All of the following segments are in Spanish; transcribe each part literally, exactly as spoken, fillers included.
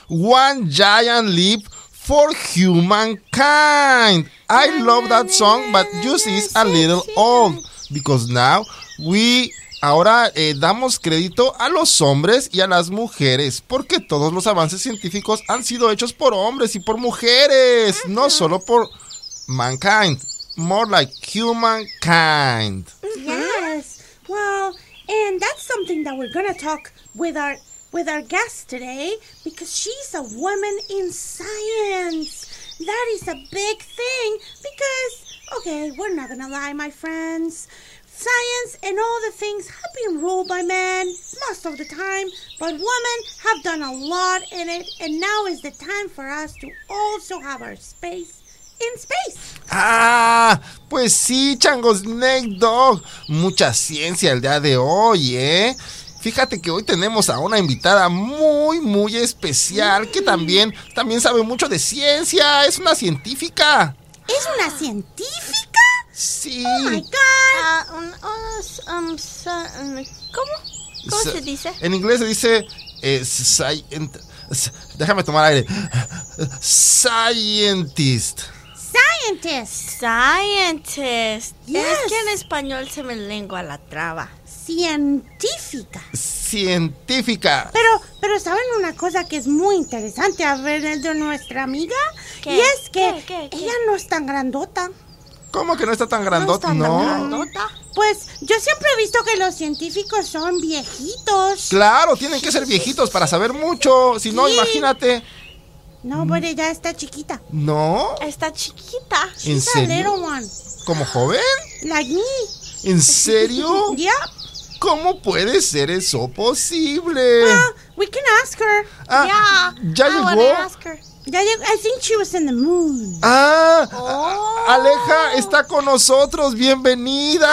One Giant Leap for Humankind. I love that song, but just is a little old because now we ahora eh, damos crédito a los hombres y a las mujeres porque todos los avances científicos han sido hechos por hombres y por mujeres, no solo por mankind, more like humankind. Yes. Well, and that's something that we're gonna talk with our with our guest today because she's a woman in science. That is a big thing because, okay, we're not gonna lie, my friends. Science and all the things have been ruled by men most of the time, but women have done a lot in it, and now is the time for us to also have our space in space. Ah, pues sí, Chango Snake Dog. Mucha ciencia el día de hoy, ¿eh? Fíjate que hoy tenemos a una invitada muy, muy especial que también, también sabe mucho de ciencia. Es una científica. ¿Es una científica? Sí. Oh my God. Uh, un, unos, um, sa- um, ¿Cómo? ¿Cómo Sa- se dice? En inglés se dice eh, scient- s- déjame tomar aire. Scientist. Scientist. Scientist. Yes. Es que en español se me lengua la traba. Científica. Científica. Pero, pero ¿saben una cosa que es muy interesante a ver de nuestra amiga? ¿Qué? Y es que ¿Qué, qué, qué? ella no es tan grandota. ¿Cómo que no está tan grandota? ¿No está No. tan grandota? Pues yo siempre he visto que los científicos son viejitos. Claro, tienen que ser viejitos para saber mucho. Si no, Sí. imagínate. No, pero ella está chiquita. ¿No? Está chiquita. ¿En She's a little serio? one. ¿Como joven? Like me. ¿En serio? Yeah. ¿Cómo puede ser eso posible? Well, we can ask her. Ah, Yeah. ¿ya I llegó? wanna ask her. Ya llegó- I think she was in the moon. Ah, Oh. a- Aleja está con nosotros. Bienvenida.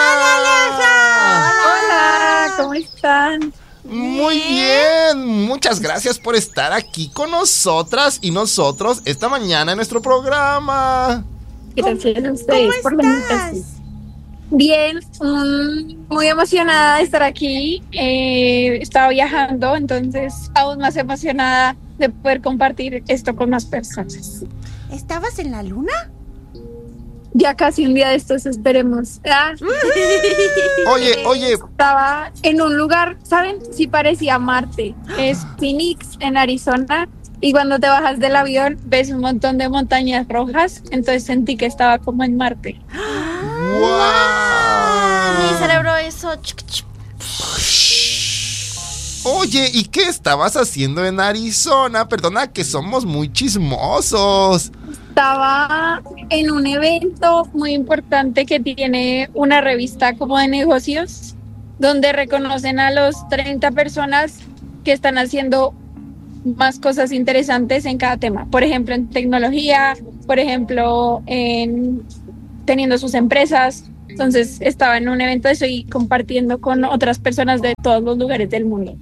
Hola, ¿cómo están? Muy bien, muchas gracias por estar aquí con nosotras y nosotros esta mañana en nuestro programa. Gracias a ¿Cómo ustedes por la estás? invitación. Bien, mm, muy emocionada de estar aquí. Eh, estaba viajando, entonces aún más emocionada de poder compartir esto con más personas. ¿Estabas en la luna? Ya casi un día de estos, esperemos. Ah, Oye, eh, oye, Estaba en un lugar, ¿saben? Sí parecía Marte. Es Phoenix, en Arizona. Y cuando te bajas del avión, ves un montón de montañas rojas. Entonces sentí que estaba como en Marte. Mi wow. cerebro hizo... chuc, chuc. Oye, ¿y qué estabas haciendo en Arizona? Perdona que somos muy chismosos. Estaba en un evento muy importante que tiene una revista como de negocios, donde reconocen a los treinta personas que están haciendo más cosas interesantes en cada tema. Por ejemplo, en tecnología, por ejemplo, en teniendo sus empresas. Entonces estaba en un evento de eso y compartiendo con otras personas de todos los lugares del mundo.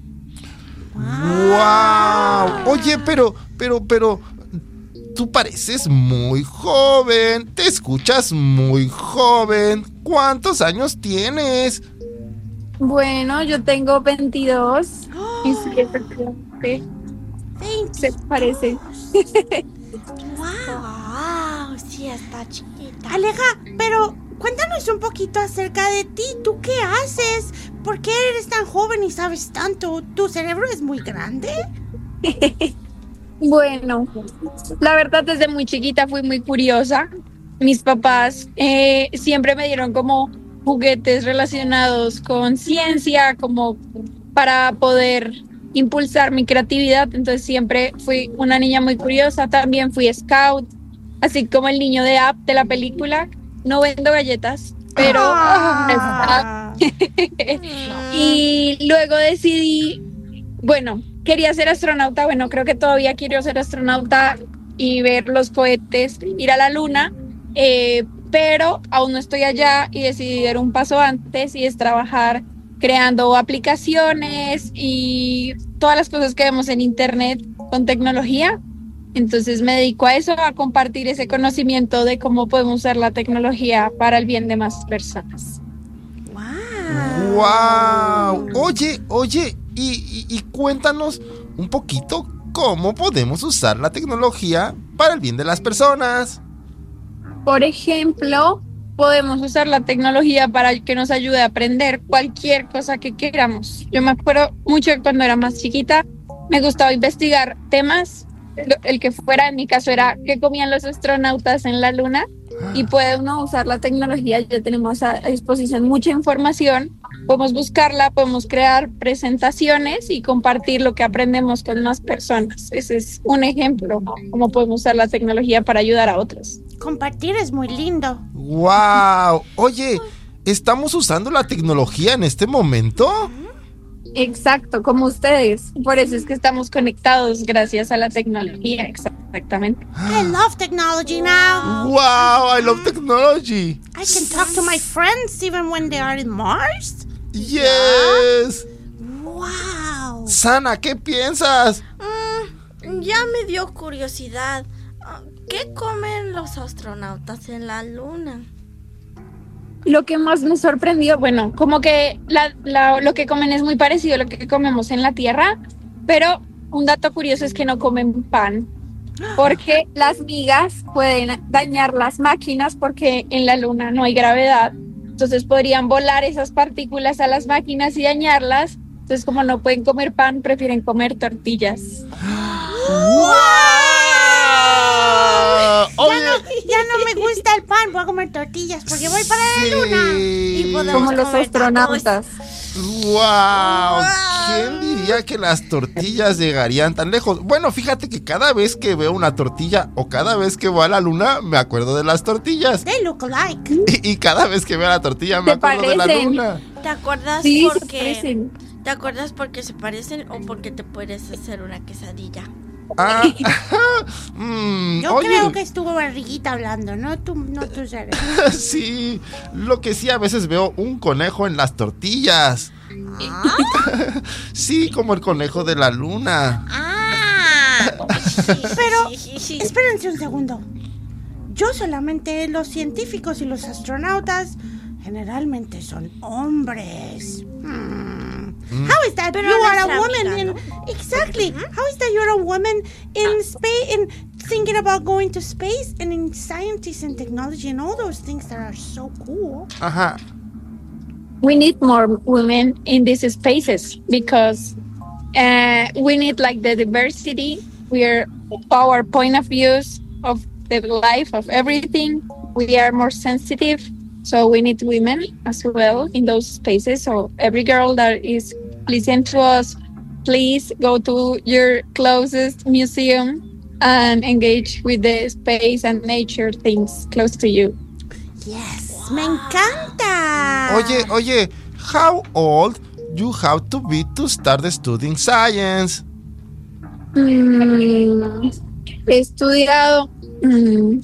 Wow. Oye, pero, pero, pero, tú pareces muy joven. Te escuchas muy joven. ¿Cuántos años tienes? Bueno, yo tengo veintidós y sí, efectivamente, se parece. Wow, sí, está chiquita. Aleja, pero cuéntanos un poquito acerca de ti. ¿Tú qué haces? ¿Por qué eres tan joven y sabes tanto? ¿Tu cerebro es muy grande? Bueno, la verdad desde muy chiquita fui muy curiosa. Mis papás eh, siempre me dieron como juguetes relacionados con ciencia, como para poder impulsar mi creatividad. Entonces siempre fui una niña muy curiosa. También fui scout, así como el niño de App de la película. No vendo galletas, pero Ah. y luego decidí, bueno, quería ser astronauta. Bueno, creo que todavía quiero ser astronauta y ver los cohetes ir a la luna, eh, pero aún no estoy allá y decidí dar un paso antes y es trabajar creando aplicaciones y todas las cosas que vemos en internet con tecnología. Entonces me dedico a eso, a compartir ese conocimiento de cómo podemos usar la tecnología para el bien de más personas. Wow. Oye, oye, y, y, y cuéntanos un poquito cómo podemos usar la tecnología para el bien de las personas. Por ejemplo, podemos usar la tecnología para que nos ayude a aprender cualquier cosa que queramos. Yo me acuerdo mucho que cuando era más chiquita me gustaba investigar temas. El que fuera, en mi caso era qué comían los astronautas en la luna, y puede uno usar la tecnología. Ya tenemos a disposición mucha información, podemos buscarla, podemos crear presentaciones y compartir lo que aprendemos con más personas. Ese es un ejemplo, cómo podemos usar la tecnología para ayudar a otros. Compartir es muy lindo. ¡Wow! Oye, ¿estamos usando la tecnología en este momento? Exacto, como ustedes. Por eso es que estamos conectados gracias a la tecnología, exactamente. I love technology now. ¡Wow! I love technology. I can talk to my friends even when they are in Mars. Yes. Wow. Sana, ¿qué piensas? Mm, ya me dio curiosidad. ¿Qué comen los astronautas en la luna? Lo que más me sorprendió, bueno, como que la, la, lo que comen es muy parecido a lo que comemos en la Tierra, pero un dato curioso es que no comen pan, porque las migas pueden dañar las máquinas porque en la Luna no hay gravedad. Entonces podrían volar esas partículas a las máquinas y dañarlas. Entonces, como no pueden comer pan, prefieren comer tortillas. ¡Wow! Ya no, ya no me gusta el pan, voy a comer tortillas porque voy para Sí. la luna. Y podemos Como los comer astronautas. ¡Wow! ¿Quién diría que las tortillas llegarían tan lejos? Bueno, fíjate que cada vez que veo una tortilla o cada vez que voy a la luna, me acuerdo de las tortillas. They look alike. Y, y cada vez que veo la tortilla, me ¿Te acuerdo de la parecen? luna. ¿Te acuerdas Sí, se porque parecen. ¿Te acuerdas porque se parecen o porque te puedes hacer una quesadilla? Ah, mm, Yo oye, creo que estuvo Barriguita hablando, no tú, no tú, Ceres. sí, lo que sí a veces veo un conejo en las tortillas. Sí, como el conejo de la luna. Ah, pero espérense un segundo. Yo solamente los científicos y los astronautas generalmente son hombres. Hmm. How is that Pero you are a nuestra woman amiga, in exactly? How is that you're a woman in space in thinking about going to space and in science and technology and all those things that are so cool? Ajá. We need more women in these spaces because uh, we need like the diversity. We're our point of views of the life of everything. We are more sensitive, so we need women as well in those spaces. So every girl that is listening to us, please go to your closest museum and engage with the space and nature things close to you. Yes, me encanta. Oye, oye, how old you have to be to start studying science? Mm, he estudiado mm,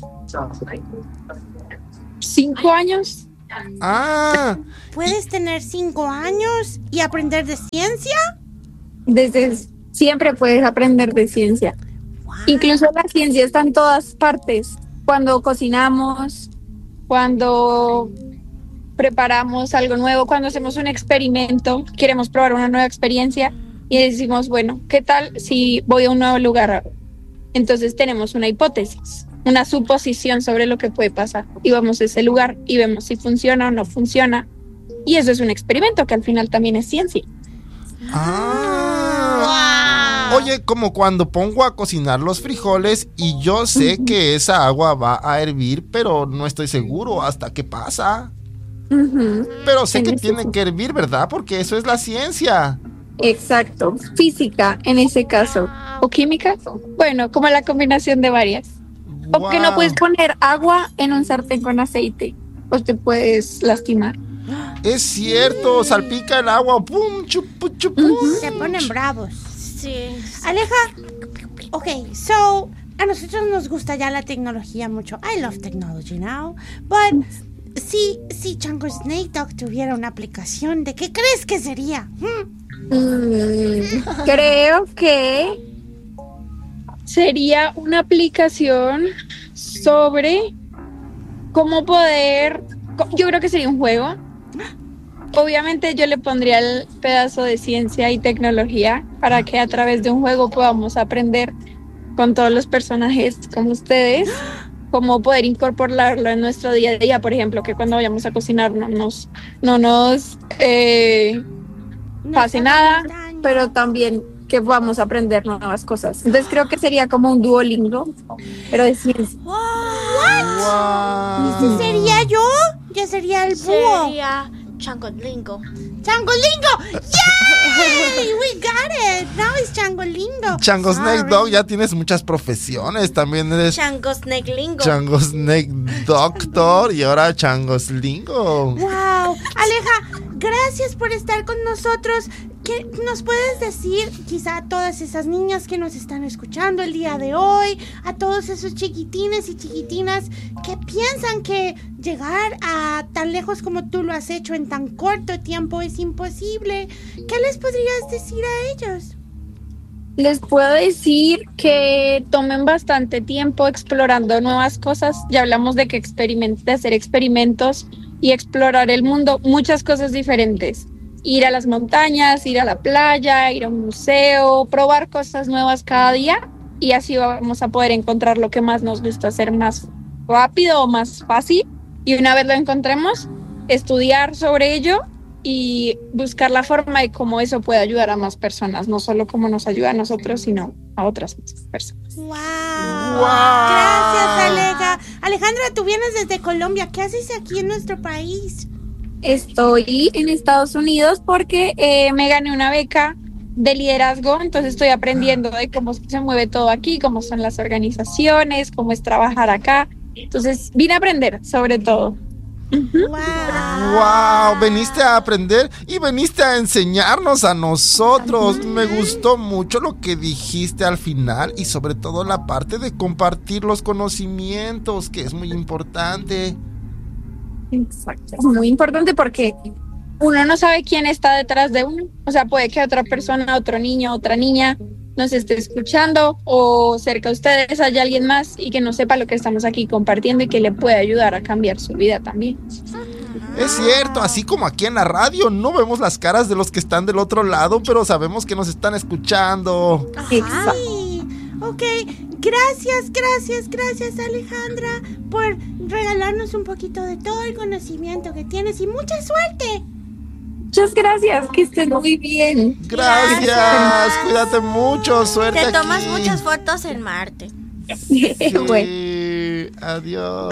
cinco años. Ah, ¿Puedes tener cinco años y aprender de ciencia? Desde siempre puedes aprender de ciencia. Wow. Incluso la ciencia está en todas partes. Cuando cocinamos, cuando preparamos algo nuevo, cuando hacemos un experimento, queremos probar una nueva experiencia y decimos, bueno, ¿qué tal si voy a un nuevo lugar? Entonces tenemos una hipótesis, una suposición sobre lo que puede pasar y vamos a ese lugar y vemos si funciona o no funciona. Y eso es un experimento que al final también es ciencia. ah. Wow. Oye, como cuando pongo a cocinar los frijoles y yo sé que esa agua va a hervir, pero no estoy seguro hasta qué pasa. Uh-huh. Pero sé En que ese tiene sí. que hervir, ¿verdad? Porque eso es la ciencia. Exacto, física en ese caso, o química, bueno, como la combinación de varias. O que no Wow. puedes poner agua en un sartén con aceite, o te puedes lastimar. Es cierto, salpica el agua, pum, chupu, chupu. Se ponen bravos. Sí. Aleja, ok, so a nosotros nos gusta ya la tecnología mucho. I love technology now. But si, si Chango Snake Dog tuviera una aplicación, ¿de qué crees que sería? Hmm. Mm, creo que sería una aplicación sobre cómo poder, co- yo creo que sería un juego obviamente yo le pondría el pedazo de ciencia y tecnología para que a través de un juego podamos aprender con todos los personajes como ustedes, cómo poder incorporarlo en nuestro día a día, por ejemplo, que cuando vayamos a cocinar no nos, no nos eh, pase nada, pero también que podamos aprender nuevas cosas. Entonces creo que sería como un Duolingo, pero de ciencia. What? Wow. ¿Ese sería yo? Yo sería el búho. Sería Changolingo. ¡Changolingo! ¡Yay! We got it. Now it's Changolingo. Chango Snake Sorry. Dog, ya tienes muchas profesiones. También eres Chango Snake Lingo. Chango Snake Doctor y ahora Changoslingo. Wow. Aleja, gracias por estar con nosotros. ¿Qué nos puedes decir, quizá a todas esas niñas que nos están escuchando el día de hoy, a todos esos chiquitines y chiquitinas que piensan que llegar a tan lejos como tú lo has hecho en tan corto tiempo es imposible? ¿Qué les podrías decir a ellos? Les puedo decir que tomen bastante tiempo explorando nuevas cosas. Ya hablamos de que experiment- de hacer experimentos y explorar el mundo, muchas cosas diferentes. Ir a las montañas, ir a la playa, ir a un museo, probar cosas nuevas cada día y así vamos a poder encontrar lo que más nos gusta hacer más rápido o más fácil. Y una vez lo encontremos, estudiar sobre ello y buscar la forma de cómo eso puede ayudar a más personas, no solo como nos ayuda a nosotros, sino a otras personas. Wow. Wow. Gracias, Aleja. Alejandra, tú vienes desde Colombia. ¿Qué haces aquí en nuestro país? Estoy en Estados Unidos porque eh, me gané una beca de liderazgo, entonces estoy aprendiendo de cómo se mueve todo aquí, cómo son las organizaciones, cómo es trabajar acá. Entonces vine a aprender sobre todo. Wow. Wow, veniste a aprender y veniste a enseñarnos a nosotros. Me gustó mucho lo que dijiste al final y sobre todo la parte de compartir los conocimientos, que es muy importante. Exacto. Es muy importante porque uno no sabe quién está detrás de uno. O sea, puede que otra persona, otro niño, otra niña nos esté escuchando o cerca de ustedes haya alguien más y que no sepa lo que estamos aquí compartiendo y que le puede ayudar a cambiar su vida también. Es cierto, así como aquí en la radio, no vemos las caras de los que están del otro lado, pero sabemos que nos están escuchando. Exacto. Ay, ok, gracias, gracias, gracias Alejandra por regalarnos un poquito de todo el conocimiento que tienes y mucha suerte. Muchas gracias, que estén muy bien. Gracias, Gracias. cuídate mucho, suerte Te tomas aquí. muchas fotos en Marte. Sí, Bueno, adiós.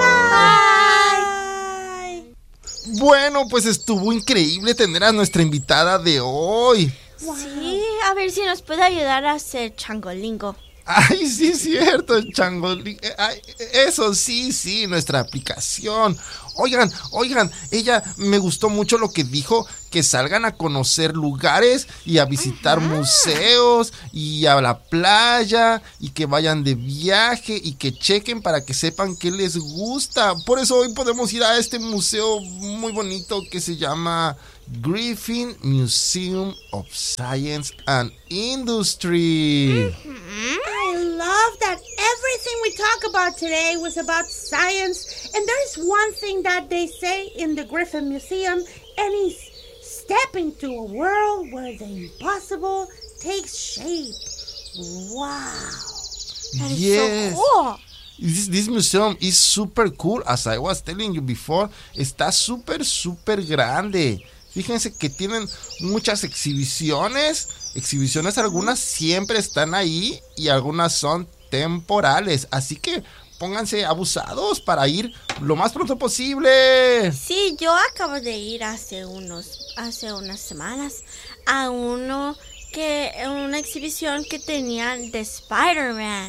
Bye. Bueno, pues estuvo increíble tener a nuestra invitada de hoy. Sí, a ver si nos puede ayudar a hacer Changolingo. Ay, sí, es cierto, Changolín. Ay, eso sí, sí, nuestra aplicación. Oigan, oigan, ella me gustó mucho lo que dijo, que salgan a conocer lugares y a visitar museos y a la playa y que vayan de viaje y que chequen para que sepan qué les gusta. Por eso hoy podemos ir a este museo muy bonito que se llama Griffin Museum of Science and Industry. I love that everything we talk about today was about science. And there's one thing that they say in the Griffin Museum, and it's step into a world where the impossible takes shape. Wow. That is Yes. so cool. This, this museum is super cool. As I was telling you before, está súper, súper grande. Fíjense que tienen muchas exhibiciones. Exhibiciones, algunas siempre están ahí y algunas son temporales. Así que pónganse abusados para ir lo más pronto posible. Sí, yo acabo de ir hace unos, hace unas semanas a uno que, una exhibición que tenían de Spider-Man.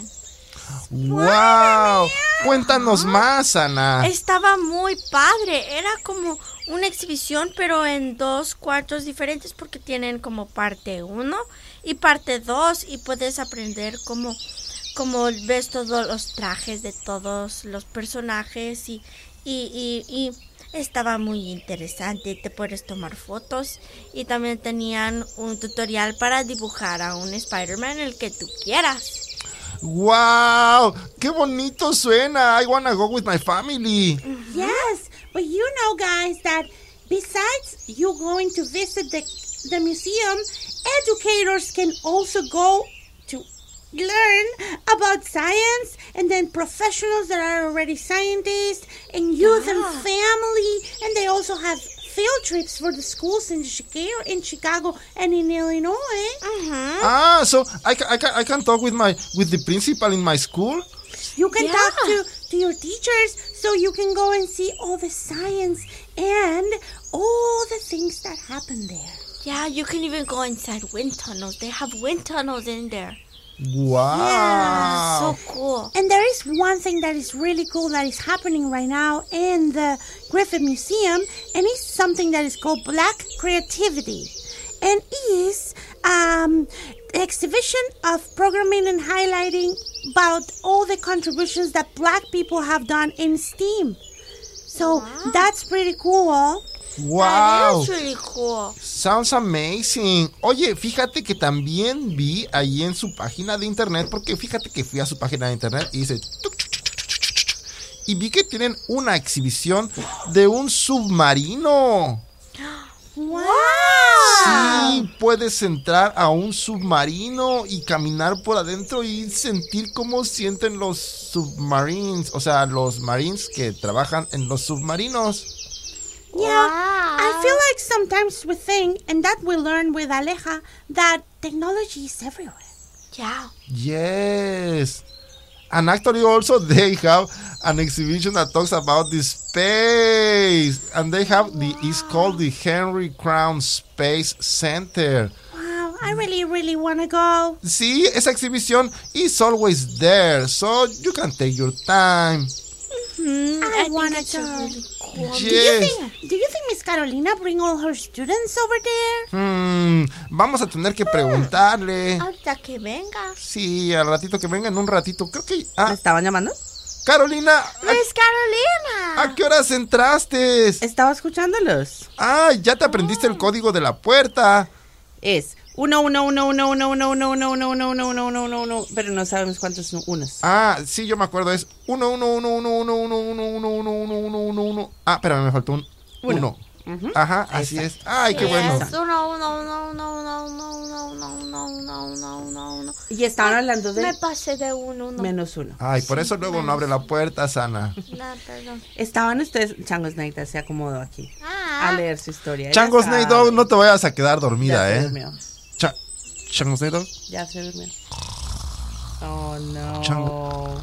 ¡Wow! Cuéntanos más, Ana. Estaba muy padre, era como una exhibición pero en dos cuartos diferentes porque tienen como parte uno y parte dos y puedes aprender cómo, cómo ves todos los trajes de todos los personajes y, y, y, y estaba muy interesante, te puedes tomar fotos y también tenían un tutorial para dibujar a un Spider-Man el que tú quieras. ¡Wow! ¡Qué bonito suena! I wanna go with my family. Yes, but you know, guys, that besides you going to visit the, the museum, educators can also go to learn about science, and then professionals that are already scientists, and youth Yeah. and family, and they also have field trips for the schools in Chicago, in Chicago and in Illinois. Mhm. Ah, so I, ca- I, ca- I can talk with my with the principal in my school. You can Yeah. talk to, to your teachers, so you can go and see all the science and all the things that happen there. Yeah, you can even go inside wind tunnels. They have wind tunnels in there. Wow. So cool. And there is one thing that is really cool that is happening right now in the Griffith Museum, and it's something that is called Black Creativity, and is um, the exhibition of programming and highlighting about all the contributions that Black people have done in STEAM. So that's pretty cool. Wow. That is really cool. Sounds amazing. Oye, fíjate que también vi ahí en su página de internet, porque fíjate que fui a su página de internet y dice tuc, tuc, tuc, tuc, tuc, tuc, tuc, y vi que tienen una exhibición de un submarino. Wow. Sí, puedes entrar a un submarino y caminar por adentro y sentir cómo sienten los submarines, o sea, los marines que trabajan en los submarinos. Yeah, I feel like sometimes we think, and that we learn with Aleja, that technology is everywhere. Yeah. Yes. And actually also they have an exhibition that talks about the space. And they have the, it's called the Henry Crown Space Center. Wow, I really, really want to go. Sí, esa exhibición is always there, so you can take your time. Mm, I I, think wanna it's go. really cool. Do you Yes. think, do you think Miss Carolina bring all her students over there? Hmm, vamos a tener que preguntarle. Hasta que venga. Sí, al ratito que venga, en un ratito. Creo que... ¿Me Ah, estaban llamando? Carolina, ¿a, Miss Carolina. a qué horas entraste? Estaba escuchándolos. Ah, ya te aprendiste el código de la puerta. Es uno, uno, uno, uno, uno, uno, uno, uno, uno, uno, uno, uno, uno, uno, uno, pero no sabemos cuántos son unos. Ah, sí, yo me acuerdo, es uno, uno, uno, uno, uno, uno, uno, uno, uno, uno, uno, uno, uno. Ah, espérame, me faltó un uno. Ujú. Ajá, así es. Ay, qué Yes, bueno. uno, uno, uno, uno, uno, uno, uno, uno, uno, uno, uno, uno, uno. Y estaban hablando Me de pasé de uno, uno. menos uno. Ay, por eso luego no abre la puerta, Sana. No, perdón. Estaban ustedes, Changos Neita se acomodó aquí Ah. a leer su historia. Changos Ya Nate sabe. Dog, no te vayas a quedar Ya dormida, se ¿eh? durmió. Cha- Changos Nate Dog. Ya se durmió. Oh, no. Chango.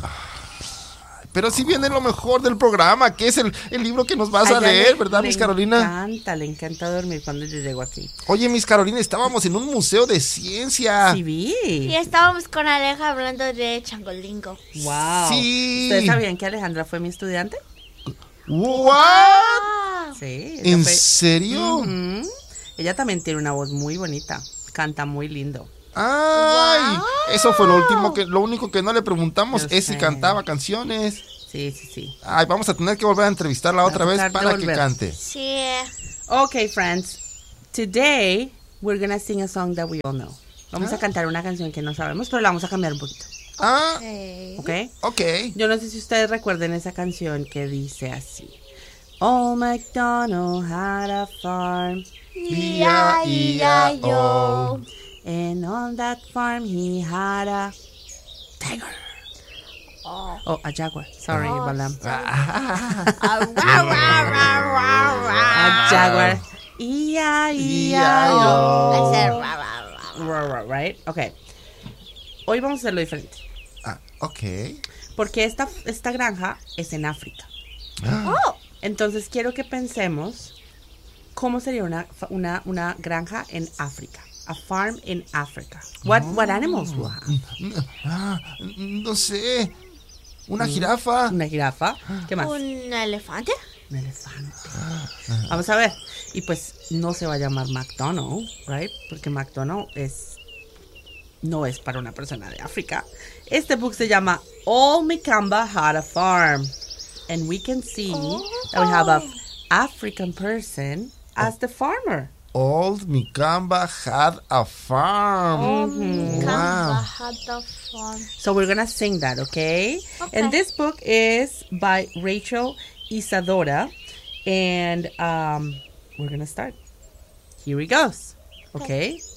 Pero sí viene lo mejor del programa, que es el, el libro que nos vas a A ella leer, le- ¿verdad, le Miss Carolina? encanta, le encanta dormir cuando yo llego aquí. Oye, Miss Carolina, estábamos en un museo de ciencia. Sí, vi. Y estábamos con Aleja hablando de Changolingo. Wow. Sí. ¿Ustedes sabían que Alejandra fue mi estudiante? ¿What? Ah. Sí. ella ¿En fue- serio? Ujú. Ella también tiene una voz muy bonita. Canta muy lindo. Ay, eso fue lo último que, lo único que no le preguntamos Yo es si sé. cantaba canciones. Sí, sí, sí. Ay, vamos a tener que volver a entrevistarla otra vez tratar de para que volver. cante. Sí. Okay, friends. Today we're gonna sing a song that we all know. Vamos a cantar una canción que no sabemos, pero la vamos a cambiar un poquito. Ah, Okay. ¿Ok? ok. Yo no sé si ustedes recuerden esa canción que dice así. Old MacDonald had a farm, E I E I O. and on that farm he had a tiger. Oh. Oh, a jaguar. Sorry, Oh, Balam. Ah, rah, rah, rah, rah, rah. A jaguar. E I E I E O. I said rah, rah, rah. Right, right, right. Okay. Hoy vamos a hacerlo diferente. Ah, ok. Porque esta, esta granja es en África. Oh. Entonces quiero que pensemos cómo sería una, fa- una, una granja en África. A farm in Africa. What, what animals will have? Ah, no sé. Una jirafa. Una jirafa. ¿Qué más? ¿Un elefante? Un elefante. Vamos a ver. Y pues no se va a llamar McDonald, right? Porque McDonald es no es para una persona de África. Este book se llama All Mikamba Had a Farm. And we can see that we have a African person as the farmer. Old Mikamba had a farm. Kamba Wow. had the farm. So we're gonna sing that, okay? Okay. And this book is by Rachel Isadora, and um, we're gonna start. Here he goes. Okay.